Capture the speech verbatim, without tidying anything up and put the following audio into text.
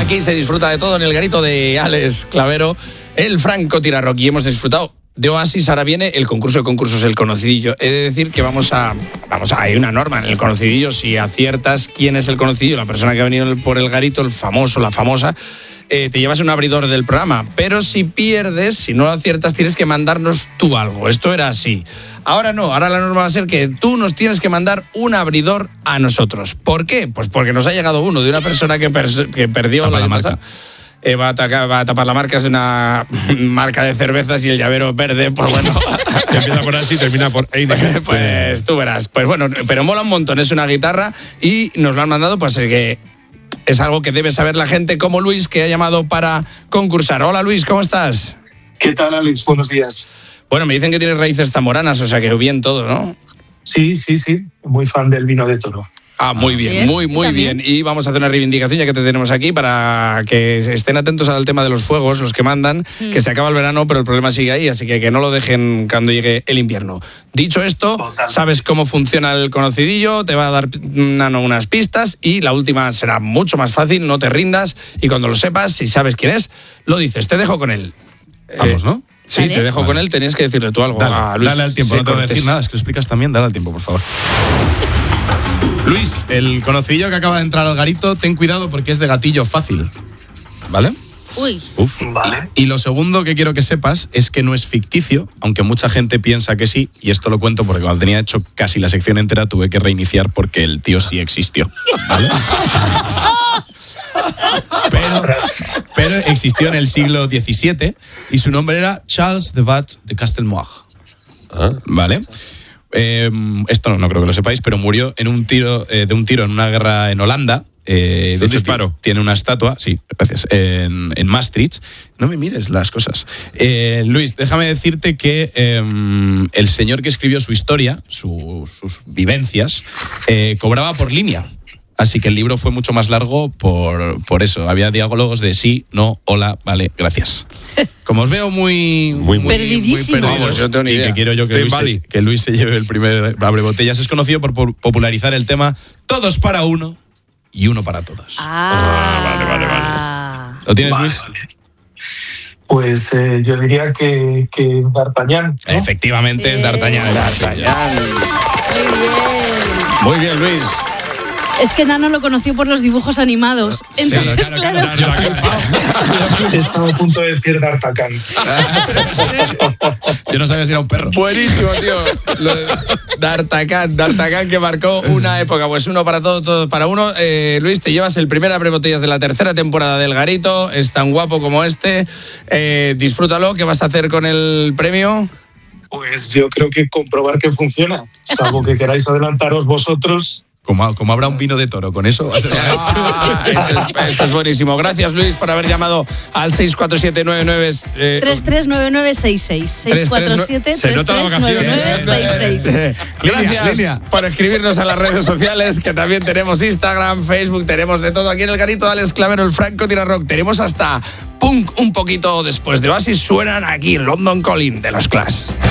Aquí se disfruta de todo en el garito de Alex Clavero, el francotirador. Y hemos disfrutado de Oasis. Ahora viene el concurso de concursos, el conocidillo. He de decir que vamos a, vamos a, hay una norma en el conocidillo. Si aciertas quién es el conocidillo, la persona que ha venido por el garito, el famoso, la famosa, eh, te llevas un abridor del programa. Pero si pierdes, si no lo aciertas, tienes que mandarnos tú algo. Esto era así. Ahora no, ahora la norma va a ser que tú nos tienes que mandar un abridor a nosotros. ¿Por qué? Pues porque nos ha llegado uno de una persona que, pers- que perdió Tapa la la marca. Eh, va, a atacar, va a tapar la marca, es una marca de cervezas y el llavero verde, pues bueno. Que empieza por así y termina por Heineken. Pues tú verás. Pues bueno, pero mola un montón, es una guitarra y nos lo han mandado, pues eh, que es algo que debe saber la gente como Luis, que ha llamado para concursar. Hola Luis, ¿cómo estás? ¿Qué tal, Alex? Buenos días. Bueno, me dicen que tienes raíces zamoranas, o sea que bien todo, ¿no? Sí, sí, sí. Muy fan del vino de toro. Ah, muy bien, Bien, muy, muy también. bien. Y vamos a hacer una reivindicación, ya que te tenemos aquí, para que estén atentos al tema de los fuegos, los que mandan, Mm. que se acaba el verano, pero el problema sigue ahí, así que que no lo dejen cuando llegue el invierno. Dicho esto, Totalmente. sabes cómo funciona el conocidillo, te va a dar Nano unas pistas y la última será mucho más fácil, no te rindas, y cuando lo sepas, si sabes quién es, lo dices. Te dejo con él. Vamos, ¿no? Sí, Vale. te dejo Vale. con él, tenías que decirle tú algo Dale, a Luis. dale al tiempo, Sí, no te voy a cortés. decir nada, es que lo explicas también, dale al tiempo, por favor. Luis, el conocidillo que acaba de entrar al garito, ten cuidado porque es de gatillo fácil, ¿vale? Uy. Uf. Vale. Y lo segundo que quiero que sepas es que no es ficticio, aunque mucha gente piensa que sí, y esto lo cuento porque cuando tenía hecho casi la sección entera tuve que reiniciar porque el tío sí existió, ¿vale? Pero, pero existió en el siglo diecisiete y su nombre era Charles de Vat de Castelmoir. ¿Vale? Eh, esto no, no creo que lo sepáis, pero murió en un tiro, eh, de un tiro en una guerra en Holanda. Eh, de Un hecho, disparo. ti- tiene una estatua, sí, gracias, en, en Maastricht. No me mires las cosas. Eh, Luis, déjame decirte que eh, el señor que escribió su historia, su- sus vivencias, eh, cobraba por línea. Así que el libro fue mucho más largo por, por eso. Había diálogos de sí, no, hola, vale, gracias. Como os veo muy, Muy, muy Perdidísimo. perdidos, Vamos, yo no tengo ni y idea. que quiero yo que Ben Luis, Bali. se, que Luis se lleve el primer abre botellas. Es conocido por po- popularizar el tema todos para uno y uno para todos. Ah, vale, vale, vale. ¿Lo tienes, Vale, Luis? vale. Pues eh, yo diría que, que D'Artagnan, ¿no? Efectivamente, es Eh. D'Artagnan. D'Artagnan. Muy bien. Muy bien, Luis. Es que Nano lo conoció por los dibujos animados. Entonces, claro, claro, claro. He estado a punto de decir D'Artagnan. Yo no sabía si era un perro. Buenísimo, tío. Lo de D'Artagnan, D'Artagnan que marcó una época. Pues uno para todo, todo para uno. Eh, Luis, te llevas el primer abrebotellas de la tercera temporada del Garito. Es tan guapo como este. Eh, disfrútalo. ¿Qué vas a hacer con el premio? Pues yo creo que comprobar que funciona. Salvo que queráis adelantaros vosotros. Como, como habrá un vino de toro, con eso va a ser la leche. Ah, eso, es, eso es buenísimo. Gracias, Luis, por haber llamado al seis cuatro siete nueve nueve. Eh, tres tres nueve nueve seis seis. seis cuatro siete Se tres nota la tres nueve nueve seis seis. Eh, Gracias Línea, línea. por escribirnos a las redes sociales, que también tenemos Instagram, Facebook, tenemos de todo aquí en el Garito de Alex Clavero, el Franco Tirarrock. Tenemos hasta punk un poquito después de Oasis. Suenan aquí London Calling de los Clash.